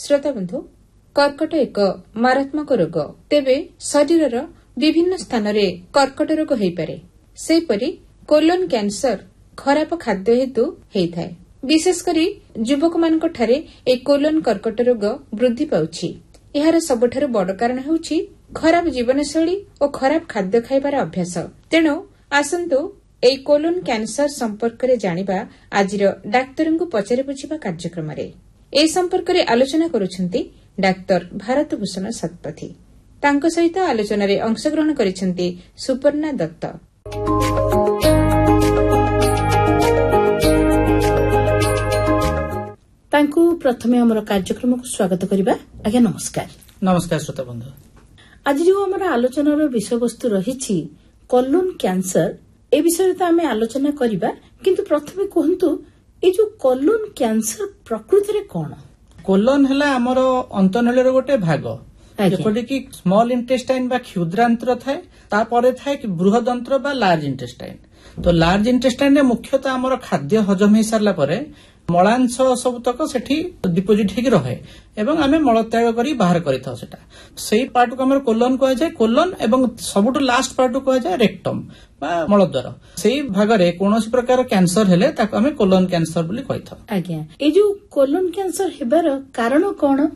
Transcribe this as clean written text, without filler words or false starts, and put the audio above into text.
श्रोता बंधु कर्कट एक मारात्मक रोग तेबे शरीर विभिन्न स्थान रे कर्कट रोग हो पारे सेपरी कोलोन कैंसर खराब खाद्य हेतु होता है। विशेषकर युवक मान कोलोन कर्कट रोग वृद्धि पाउछि। यार सबठारु बड़ कारण हेउछि खराब जीवनशैली और खराब खाद्य खाइबार अभ्यास। तेणु आसंतु ए कोलोन कैंसर संपर्क रे जानिबा आजिर डाक्तर को पचारि बुझिबा कार्यक्रम रे ए संपर्क रे आलोचना करुछंती डाक्तर भारत भूषण शतपथी। तांको सहित आलोचना रे अंशग्रहण करिसेंती सुपर्णा दत्त। तांको प्रथमे हमर कार्यक्रम को स्वागत करिबा। आज्ञा नमस्कार। नमस्कार श्रोता बंधु। आज जो हमर आलोचनार विषय वस्तु रहिछि कोलोन कैंसर ए विषय तो आमे आलोचना करिबा, किंतु प्रथमे कहंतु ए जो कोलोन कैंसर प्रकृति रे कोन? कोलोन हला हमर अंतनळीर गोटे भाग जेपरि कि स्मॉल इंटेस्टाइन बा क्षुद्रांत्र थाए, तापरे थाए कि बृहदंत्र बा लार्ज इंटेस्टाइन। तो लार्ज इंटेस्टाइन रे मुख्यतः हमर खाद्य हजम हे सारला परे मलांश सब तक सेठी डिपोजिट हेकि रहे एवं आमे मलत्याग करी बाहर करिथाउ। सेटा सेही पार्ट को हमर कोलोन कहै जाय। कोलोन एवं सबुठ लास्ट पार्ट को कहै जाय रेक्टम बा मलद्वार। सेही भाग रे कोनोसी प्रकार कैंसर हेले ताको आमे कोलोन कैंसर बोली कहिथाउ। आज्ञा ए जो कोलोन कैंसर हेबार कारण कोन